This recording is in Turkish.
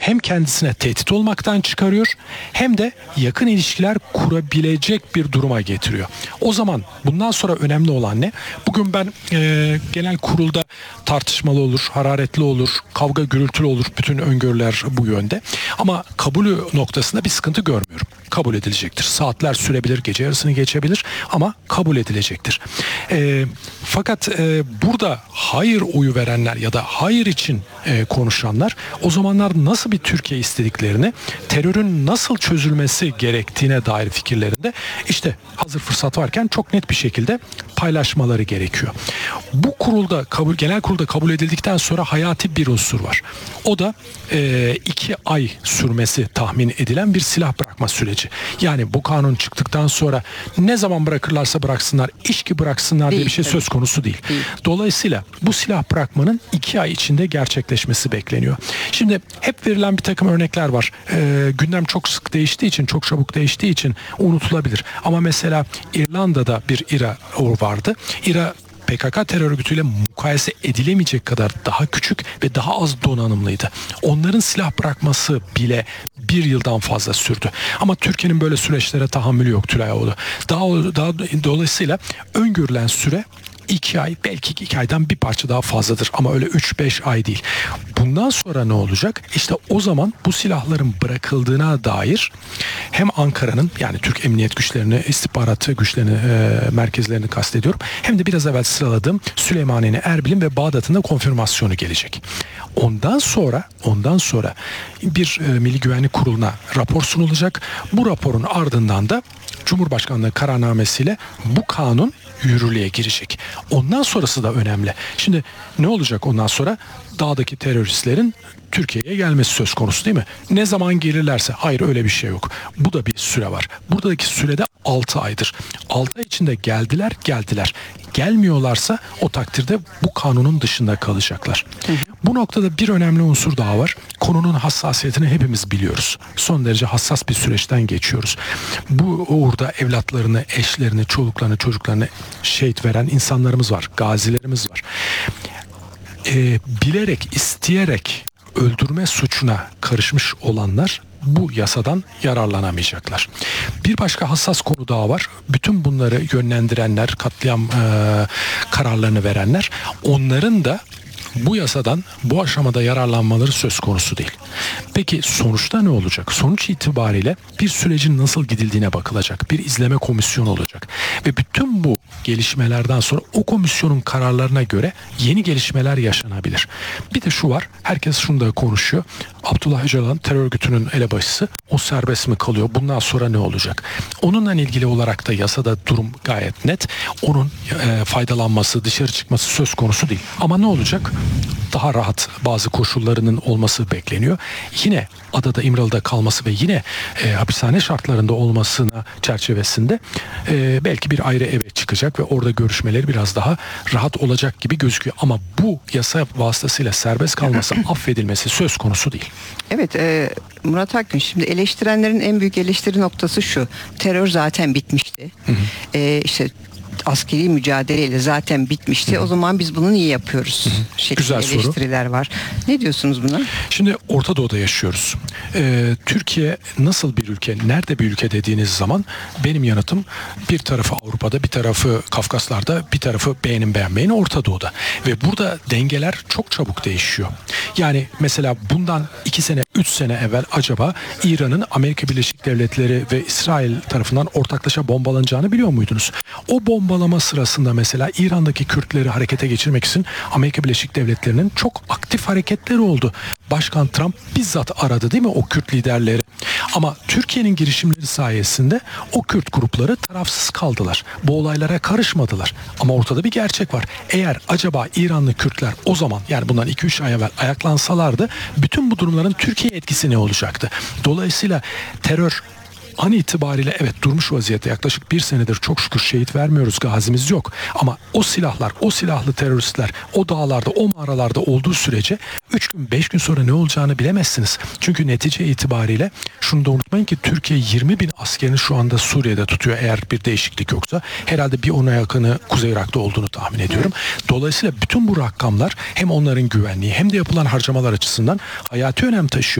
hem kendisine tehdit olmaktan çıkarıyor hem de yakın ilişkiler kurabilecek bir duruma getiriyor. O zaman bundan sonra önemli olan ne? Bugün ben genel kurulda tartışmalı olur, hararetli olur, kavga gürültülü olur. Bütün öngörüler bu yönde. Ama kabulü noktasında bir sıkıntı görmüyorum. Kabul edilecektir. Saatler sürebilir, gece yarısını geçebilir ama kabul edilecektir. Fakat burada hayır oyu verenler ya da hayır için konuşanlar o zamanlar nasıl bir Türkiye istediklerini, terörün nasıl çözülmesi gerektiğine dair fikirlerinde işte hazır fırsat varken çok net bir şekilde paylaşmaları gerekiyor. Bu kurulda genel kurulda kabul edildikten sonra hayati bir unsur var. O da 2 ay sürmesi tahmin edilen bir silah bırakma süreci. Yani bu kanun çıktıktan sonra ne zaman bırakırlarsa bıraksınlar, içki bıraksınlar diye bir şey söz konusu değil. Dolayısıyla bu silah bırakmanın 2 ay içinde gerçekleşmesi bekleniyor. Şimdi hep verilen bir takım örnekler var. Gündem çok sık değiştiği için, çok çabuk değiştiği için unutulabilir. Ama mesela İrlanda'da bir İRA vardı. İRA PKK terör örgütüyle mukayese edilemeyecek kadar daha küçük ve daha az donanımlıydı. Onların silah bırakması bile 1 yıldan fazla sürdü. Ama Türkiye'nin böyle süreçlere tahammülü yok Tülayoğlu. Dolayısıyla öngörülen süre 2 ay, belki 2 aydan bir parça daha fazladır ama öyle 3-5 ay değil. Bundan sonra ne olacak? İşte o zaman bu silahların bırakıldığına dair hem Ankara'nın, yani Türk Emniyet Güçlerini, istihbarat güçlerini, merkezlerini kastediyorum, hem de biraz evvel sıraladığım Süleymaniye'nin, Erbil'in ve Bağdat'ın da konfirmasyonu gelecek. Ondan sonra bir Milli Güvenlik Kurulu'na rapor sunulacak. Bu raporun ardından da Cumhurbaşkanlığı kararnamesiyle bu kanun yürürlüğe girecek. Ondan sonrası da önemli. Şimdi ne olacak ondan sonra? Dağdaki teröristlerin Türkiye'ye gelmesi söz konusu değil mi? Ne zaman gelirlerse, hayır öyle bir şey yok. Bu da bir süre var. Buradaki sürede 6 aydır. 6 ay içinde geldiler. Gelmiyorlarsa o takdirde bu kanunun dışında kalacaklar. Bu noktada bir önemli unsur daha var. Konunun hassasiyetini hepimiz biliyoruz. Son derece hassas bir süreçten geçiyoruz. Bu uğurda evlatlarını, eşlerini, çoluklarını, çocuklarını şehit veren insanlarımız var. Gazilerimiz var. Bilerek, isteyerek öldürme suçuna karışmış olanlar bu yasadan yararlanamayacaklar. Bir başka hassas konu daha var. Bütün bunları yönlendirenler, katliam kararlarını verenler, onların da bu yasadan bu aşamada yararlanmaları söz konusu değil. Peki sonuçta ne olacak? Sonuç itibariyle bir sürecin nasıl gidildiğine bakılacak. Bir izleme komisyonu olacak. Ve bütün bu gelişmelerden sonra o komisyonun kararlarına göre yeni gelişmeler yaşanabilir. Bir de şu var. Herkes şunu da konuşuyor. Abdullah Öcalan terör örgütünün elebaşısı. O serbest mi kalıyor? Bundan sonra ne olacak? Onunla ilgili olarak da yasada durum gayet net. Onun faydalanması, dışarı çıkması söz konusu değil. Ama ne olacak? Daha rahat bazı koşullarının olması bekleniyor. Yine adada, İmralı'da kalması ve yine hapishane şartlarında olmasına çerçevesinde belki bir ayrı eve çıkacak ve orada görüşmeleri biraz daha rahat olacak gibi gözüküyor. Ama bu yasa vasıtasıyla serbest kalması, affedilmesi söz konusu değil. Evet, Murat Akgün, şimdi eleştirenlerin en büyük eleştiri noktası şu: terör zaten bitmişti. İşte askeri mücadeleyle zaten bitmişti. O zaman biz bunu niye yapıyoruz? Şeklinde eleştiriler var. Ne diyorsunuz buna? Şimdi Orta Doğu'da yaşıyoruz. Türkiye nasıl bir ülke, nerede bir ülke dediğiniz zaman benim yanıtım bir tarafı Avrupa'da, bir tarafı Kafkaslar'da, bir tarafı beğenin Orta Doğu'da. Ve burada dengeler çok çabuk değişiyor. Yani mesela bundan 2 sene, 3 sene evvel acaba İran'ın Amerika Birleşik Devletleri ve İsrail tarafından ortaklaşa bombalanacağını biliyor muydunuz? O bombalama sırasında mesela İran'daki Kürtleri harekete geçirmek için Amerika Birleşik Devletleri'nin çok aktif hareketleri oldu. Başkan Trump bizzat aradı değil mi o Kürt liderleri? Ama Türkiye'nin girişimleri sayesinde o Kürt grupları tarafsız kaldılar. Bu olaylara karışmadılar. Ama ortada bir gerçek var. Eğer acaba İranlı Kürtler o zaman, yani bundan 2-3 ay evvel ayaklansalardı, bütün bu durumların Türkiye etkisi ne olacaktı? Dolayısıyla terör an itibariyle evet durmuş vaziyette, yaklaşık 1 senedir çok şükür şehit vermiyoruz, gazimiz yok. Ama o silahlar, o silahlı teröristler o dağlarda, o mağaralarda olduğu sürece 3 gün 5 gün sonra ne olacağını bilemezsiniz. Çünkü netice itibariyle şunu da unutmayın ki Türkiye 20.000 askerini şu anda Suriye'de tutuyor, eğer bir değişiklik yoksa. Herhalde bir ona yakını Kuzey Irak'ta olduğunu tahmin ediyorum. Dolayısıyla bütün bu rakamlar hem onların güvenliği hem de yapılan harcamalar açısından hayati önem taşıyor.